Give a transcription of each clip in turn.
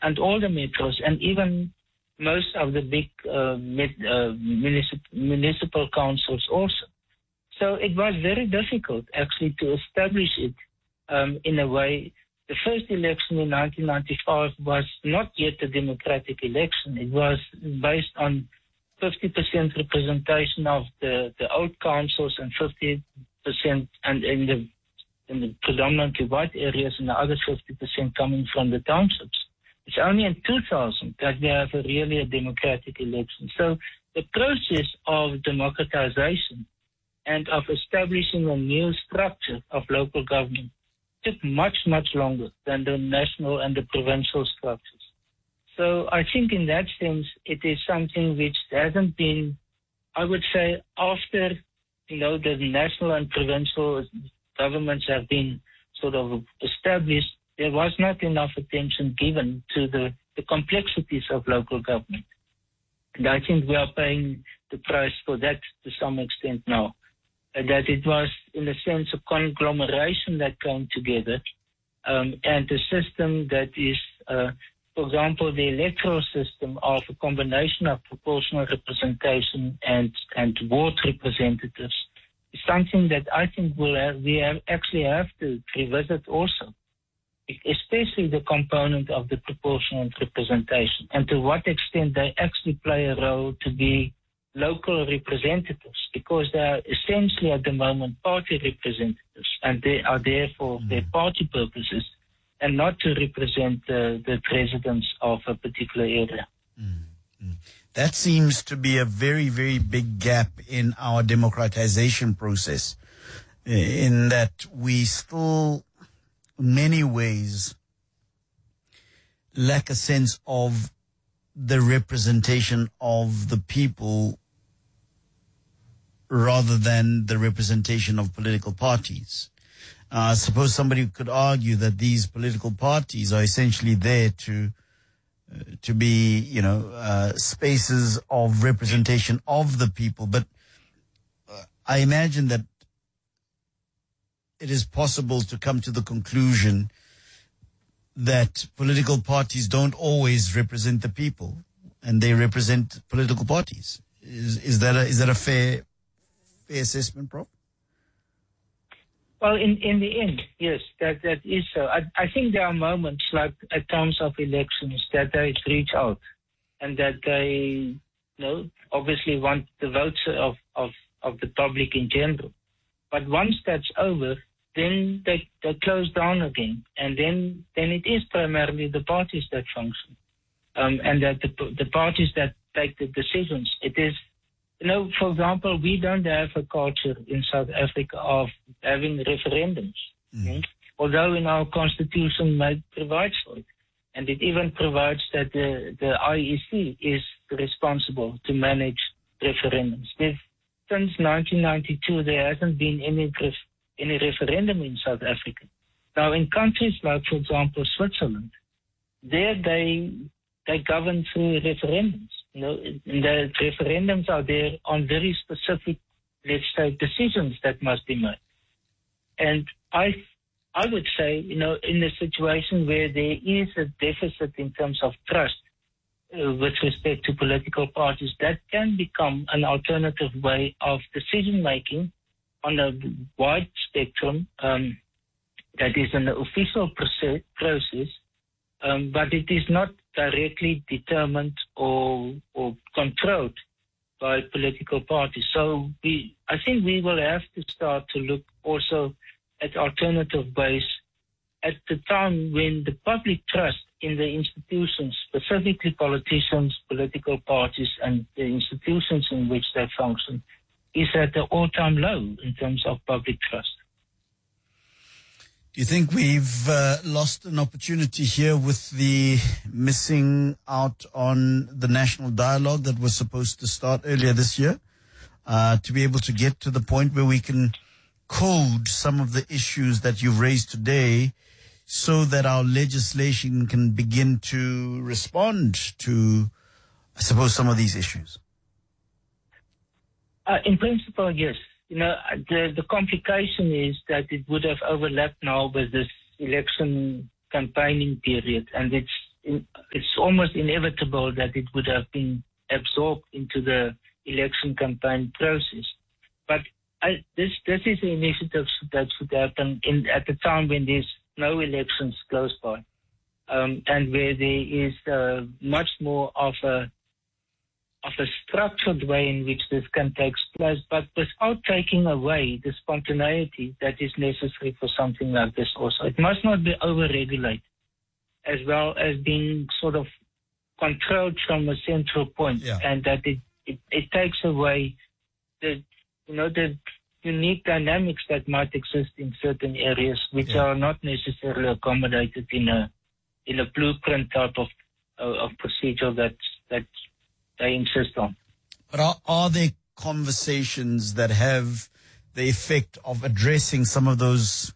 and all the metros, and even most of the big municipal councils also. So it was very difficult actually to establish it in a way. The first election in 1995 was not yet a democratic election. It was based on 50% representation of the old councils and 50% and in the predominantly white areas, and the other 50% coming from the townships. It's only in 2000 that we have really a democratic election. So the process of democratization and of establishing a new structure of local government took much, much longer than the national and the provincial structures. So I think in that sense, it is something which hasn't been, I would say, after, the national and provincial governments have been sort of established, there was not enough attention given to the complexities of local government. And I think we are paying the price for that to some extent now. That it was, in a sense, a conglomeration that came together, and a system that is, for example, the electoral system of a combination of proportional representation and ward representatives is something that I think we actually have to revisit also, especially the component of the proportional representation and to what extent they actually play a role to be local representatives, because they are essentially at the moment party representatives, and they are there for their party purposes and not to represent the residents of a particular area. That seems to be a very, very big gap in our democratization process, in that we still, in many ways, lack a sense of the representation of the people rather than the representation of political parties. Suppose somebody could argue that these political parties are essentially there to be, spaces of representation of the people. But I imagine that it is possible to come to the conclusion that political parties don't always represent the people, and they represent political parties. Is that a fair assessment, Prof? Well, in the end, yes, that is so. I think there are moments, like at times of elections, that they reach out and that they, obviously want the votes of the public in general. But once that's over, then they close down again, and then it is primarily the parties that function, and that the parties that take the decisions. It is, for example, we don't have a culture in South Africa of having referendums, although in our constitution might provide for it, and it even provides that the IEC is responsible to manage referendums. Since 1992, there hasn't been any referendum in South Africa. Now, in countries like, for example, Switzerland, there they govern through referendums. The referendums are there on very specific, let's say, decisions that must be made. And I would say, in a situation where there is a deficit in terms of trust with respect to political parties, that can become an alternative way of decision-making on a wide spectrum that is an official process, but it is not directly determined or controlled by political parties. So I think we will have to start to look also at alternative ways at the time when the public trust in the institutions, specifically politicians, political parties, and the institutions in which they function, is at an all-time low in terms of public trust. Do you think we've lost an opportunity here with the missing out on the national dialogue that was supposed to start earlier this year, to be able to get to the point where we can code some of the issues that you've raised today so that our legislation can begin to respond to, I suppose, some of these issues? In principle, yes. The complication is that it would have overlapped now with this election campaigning period, and it's almost inevitable that it would have been absorbed into the election campaign process. But this is an initiative that should happen at the time when there's no elections close by, and where there is much more of a structured way in which this can take place, but without taking away the spontaneity that is necessary for something like this also. It must not be over-regulated, as well as being sort of controlled from a central point, and that it takes away the unique dynamics that might exist in certain areas, which are not necessarily accommodated in a blueprint type of procedure that they insist on. But are there conversations that have the effect of addressing some of those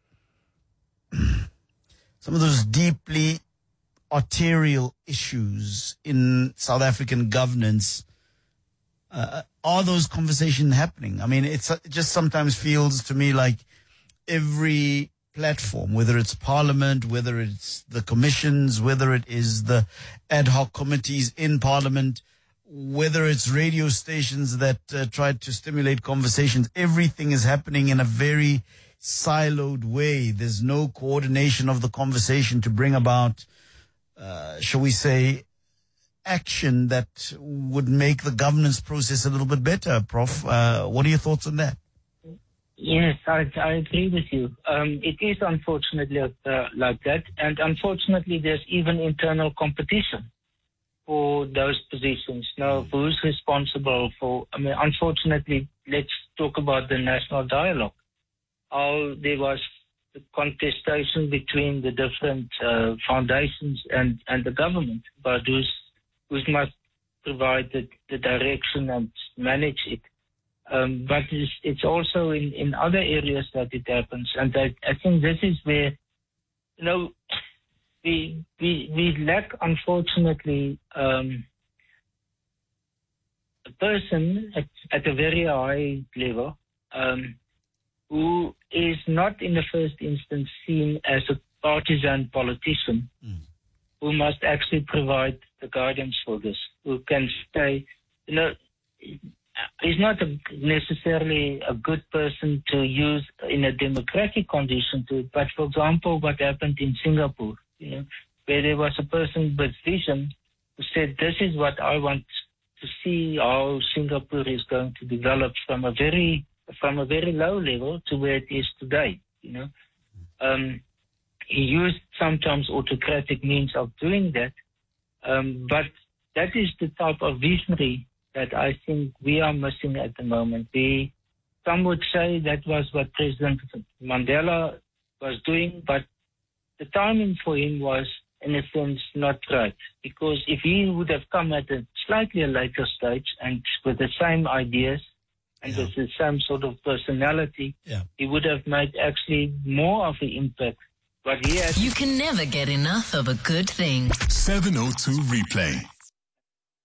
deeply arterial issues in South African governance? Are those conversations happening? I mean, it just sometimes feels to me like every platform, whether it's Parliament, whether it's the commissions, whether it is the ad hoc committees in Parliament, whether it's radio stations that try to stimulate conversations, everything is happening in a very siloed way. There's no coordination of the conversation to bring about, shall we say, action that would make the governance process a little bit better. Prof, what are your thoughts on that? Yes, I agree with you. It is unfortunately like that, and unfortunately there's even internal competition for those positions. Now, who's responsible for, unfortunately, let's talk about the national dialogue. There was the contestation between the different foundations and the government about who must provide the direction and manage it. But it's also in other areas that it happens. And I think this is where, we lack, unfortunately, a person at a very high level who is not in the first instance seen as a partisan politician, who must actually provide the guidance for this, who can say, he's not necessarily a good person to use in a democratic condition but for example, what happened in Singapore, where there was a person with vision who said, this is what I want to see how Singapore is going to develop from a very low level to where it is today. He used sometimes autocratic means of doing that, but that is the type of visionary that I think we are missing at the moment. Some would say that was what President Mandela was doing, but the timing for him was, in a sense, not right. Because if he would have come at a slightly later stage and with the same ideas and with the same sort of personality, he would have made actually more of an impact. But he has. You can never get enough of a good thing. 702 Replay.